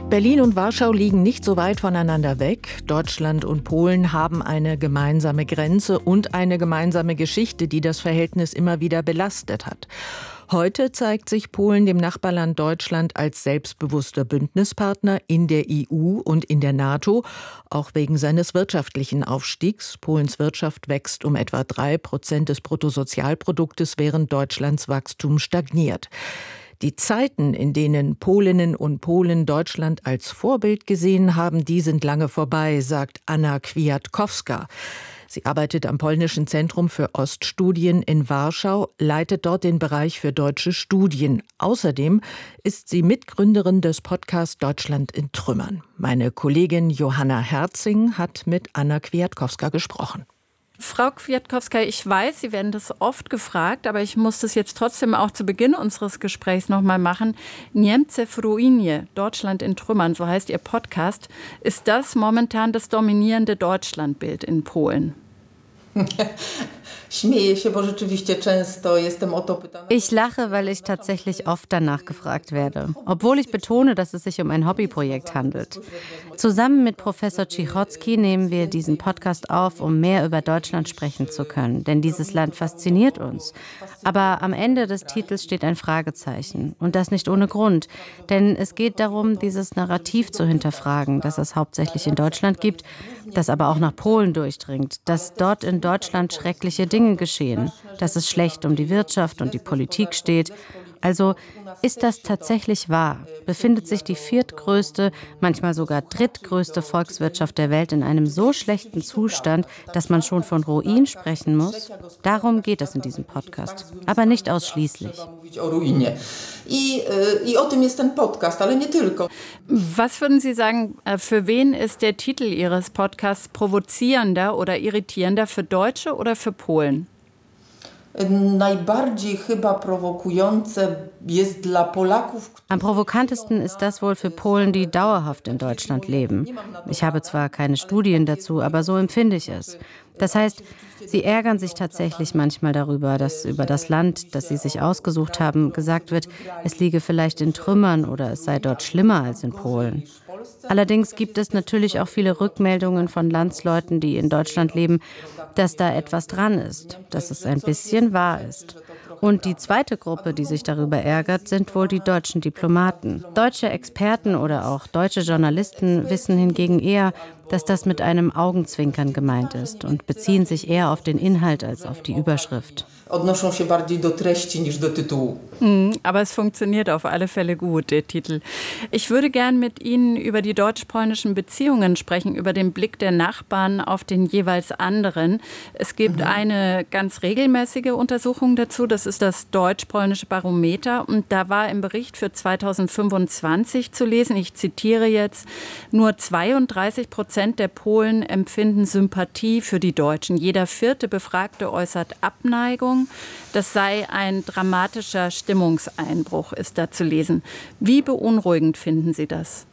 Berlin und Warschau liegen nicht so weit voneinander weg. Deutschland und Polen haben eine gemeinsame Grenze und eine gemeinsame Geschichte, die das Verhältnis immer wieder belastet hat. Heute zeigt sich Polen dem Nachbarland Deutschland als selbstbewusster Bündnispartner in der EU und in der NATO, auch wegen seines wirtschaftlichen Aufstiegs. Polens Wirtschaft wächst um etwa 3% des Bruttosozialproduktes, während Deutschlands Wachstum stagniert. Die Zeiten, in denen Polinnen und Polen Deutschland als Vorbild gesehen haben, die sind lange vorbei, sagt Anna Kwiatkowska. Sie arbeitet am Polnischen Zentrum für Oststudien in Warschau, leitet dort den Bereich für deutsche Studien. Außerdem ist sie Mitgründerin des Podcasts Deutschland in Trümmern. Meine Kollegin Johanna Herzing hat mit Anna Kwiatkowska gesprochen. Frau Kwiatkowska, ich weiß, Sie werden das oft gefragt, aber ich muss das jetzt trotzdem auch zu Beginn unseres Gesprächs noch mal machen. Niemcy w ruinie, Deutschland in Trümmern, so heißt Ihr Podcast. Ist das momentan das dominierende Deutschlandbild in Polen? Ich lache, weil ich tatsächlich oft danach gefragt werde, obwohl ich betone, dass es sich um ein Hobbyprojekt handelt. Zusammen mit Professor Cichocki nehmen wir diesen Podcast auf, um mehr über Deutschland sprechen zu können, denn dieses Land fasziniert uns. Aber am Ende des Titels steht ein Fragezeichen und das nicht ohne Grund, denn es geht darum, dieses Narrativ zu hinterfragen, das es hauptsächlich in Deutschland gibt, das aber auch nach Polen durchdringt, dass dort in Deutschland schreckliche Dinge geschehen, dass es schlecht um die Wirtschaft und die Politik steht. Also ist das tatsächlich wahr? Befindet sich die viertgrößte, manchmal sogar drittgrößte Volkswirtschaft der Welt in einem so schlechten Zustand, dass man schon von Ruin sprechen muss? Darum geht es in diesem Podcast, aber nicht ausschließlich. Was würden Sie sagen, für wen ist der Titel Ihres Podcasts provozierender oder irritierender, für Deutsche oder für Polen? Am provokantesten ist das wohl für Polen, die dauerhaft in Deutschland leben. Ich habe zwar keine Studien dazu, aber so empfinde ich es. Das heißt, sie ärgern sich tatsächlich manchmal darüber, dass über das Land, das sie sich ausgesucht haben, gesagt wird, es liege vielleicht in Trümmern oder es sei dort schlimmer als in Polen. Allerdings gibt es natürlich auch viele Rückmeldungen von Landsleuten, die in Deutschland leben, dass da etwas dran ist, dass es ein bisschen wahr ist. Und die zweite Gruppe, die sich darüber ärgert, sind wohl die deutschen Diplomaten. Deutsche Experten oder auch deutsche Journalisten wissen hingegen eher, dass das mit einem Augenzwinkern gemeint ist und beziehen sich eher auf den Inhalt als auf die Überschrift. Aber es funktioniert auf alle Fälle gut, der Titel. Ich würde gern mit Ihnen über die deutsch-polnischen Beziehungen sprechen, über den Blick der Nachbarn auf den jeweils anderen. Es gibt eine ganz regelmäßige Untersuchung dazu, das ist das deutsch-polnische Barometer. Und da war im Bericht für 2025 zu lesen, ich zitiere jetzt, nur 32% der Polen empfinden Sympathie für die Deutschen. Jeder vierte Befragte äußert Abneigung. Das sei ein dramatischer Stimmungseinbruch, ist da zu lesen. Wie beunruhigend finden Sie das?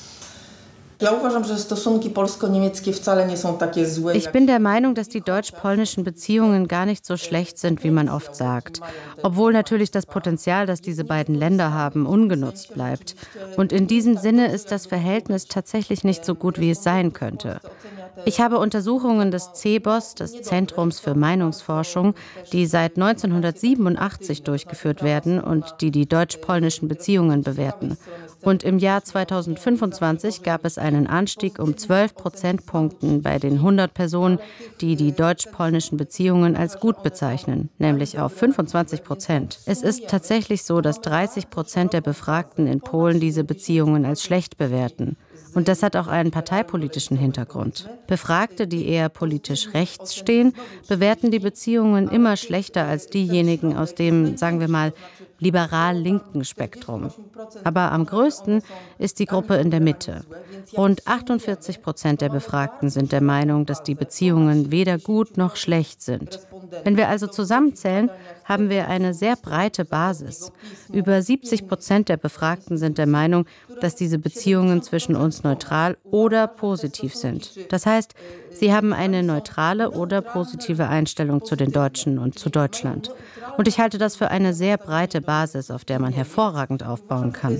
Ich bin der Meinung, dass die deutsch-polnischen Beziehungen gar nicht so schlecht sind, wie man oft sagt. Obwohl natürlich das Potenzial, das diese beiden Länder haben, ungenutzt bleibt. Und in diesem Sinne ist das Verhältnis tatsächlich nicht so gut, wie es sein könnte. Ich habe Untersuchungen des CBOS, des Zentrums für Meinungsforschung, die seit 1987 durchgeführt werden und die deutsch-polnischen Beziehungen bewerten. Und im Jahr 2025 gab es einen Anstieg um 12 Prozentpunkten bei den 100 Personen, die deutsch-polnischen Beziehungen als gut bezeichnen, nämlich auf 25%. Es ist tatsächlich so, dass 30% der Befragten in Polen diese Beziehungen als schlecht bewerten. Und das hat auch einen parteipolitischen Hintergrund. Befragte, die eher politisch rechts stehen, bewerten die Beziehungen immer schlechter als diejenigen aus dem, sagen wir mal, liberal-linken Spektrum. Aber am größten ist die Gruppe in der Mitte. Rund 48% der Befragten sind der Meinung, dass die Beziehungen weder gut noch schlecht sind. Wenn wir also zusammenzählen, haben wir eine sehr breite Basis. Über 70% der Befragten sind der Meinung, dass diese Beziehungen zwischen uns neutral oder positiv sind. Das heißt, sie haben eine neutrale oder positive Einstellung zu den Deutschen und zu Deutschland. Und ich halte das für eine sehr breite Basis. Basis, auf der man hervorragend aufbauen kann.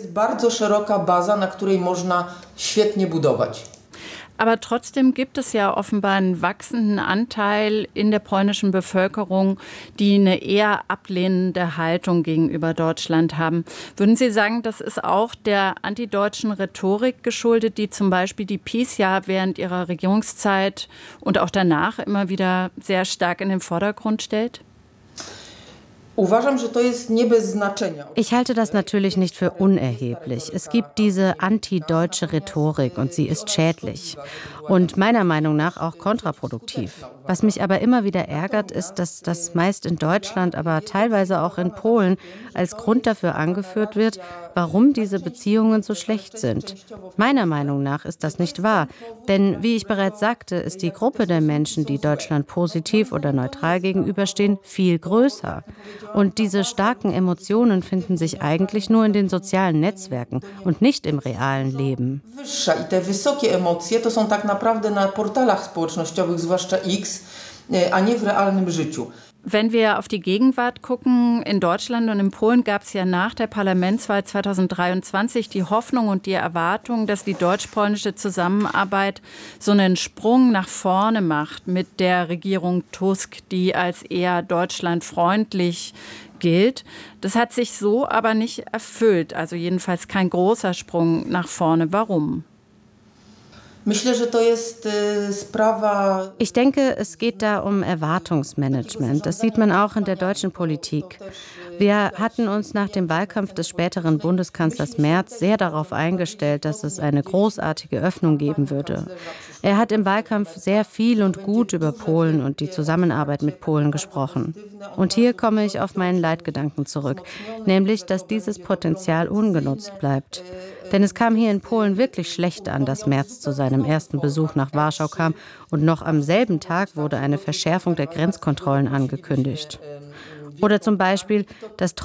Aber trotzdem gibt es ja offenbar einen wachsenden Anteil in der polnischen Bevölkerung, die eine eher ablehnende Haltung gegenüber Deutschland haben. Würden Sie sagen, das ist auch der antideutschen Rhetorik geschuldet, die zum Beispiel die PiS ja während ihrer Regierungszeit und auch danach immer wieder sehr stark in den Vordergrund stellt? Ich halte das natürlich nicht für unerheblich. Es gibt diese antideutsche Rhetorik und sie ist schädlich und meiner Meinung nach auch kontraproduktiv. Was mich aber immer wieder ärgert, ist, dass das meist in Deutschland, aber teilweise auch in Polen als Grund dafür angeführt wird, warum diese Beziehungen so schlecht sind. Meiner Meinung nach ist das nicht wahr, denn wie ich bereits sagte, ist die Gruppe der Menschen, die Deutschland positiv oder neutral gegenüberstehen, viel größer. Und diese starken Emotionen finden sich eigentlich nur in den sozialen Netzwerken und nicht im realen Leben. I te wysokie emocje to są tak naprawdę na portalach społecznościowych, zwłaszcza X, a nie w realnym życiu. Wenn wir auf die Gegenwart gucken, in Deutschland und in Polen gab es ja nach der Parlamentswahl 2023 die Hoffnung und die Erwartung, dass die deutsch-polnische Zusammenarbeit so einen Sprung nach vorne macht mit der Regierung Tusk, die als eher deutschlandfreundlich gilt. Das hat sich so aber nicht erfüllt, also jedenfalls kein großer Sprung nach vorne. Warum? Ich denke, es geht da um Erwartungsmanagement. Das sieht man auch in der deutschen Politik. Wir hatten uns nach dem Wahlkampf des späteren Bundeskanzlers Merz sehr darauf eingestellt, dass es eine großartige Öffnung geben würde. Er hat im Wahlkampf sehr viel und gut über Polen und die Zusammenarbeit mit Polen gesprochen. Und hier komme ich auf meinen Leitgedanken zurück, nämlich, dass dieses Potenzial ungenutzt bleibt. Denn es kam hier in Polen wirklich schlecht an, dass Merz zu seinem ersten Besuch nach Warschau kam und noch am selben Tag wurde eine Verschärfung der Grenzkontrollen angekündigt. Oder zum Beispiel, dass